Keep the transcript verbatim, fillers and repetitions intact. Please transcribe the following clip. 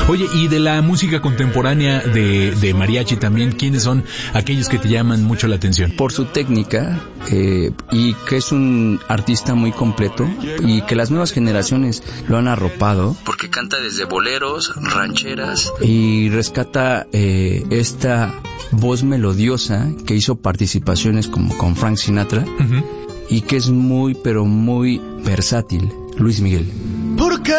Oye, y de la música contemporánea de, de mariachi también, ¿quiénes son aquellos que te llaman mucho la atención? Por su técnica, eh, y que es un artista muy completo, y que las nuevas generaciones lo han arropado, porque canta desde boleros, rancheras, y rescata eh, esta voz melodiosa que hizo participaciones como con Frank Sinatra, uh-huh. y que es muy, pero muy versátil, Luis Miguel.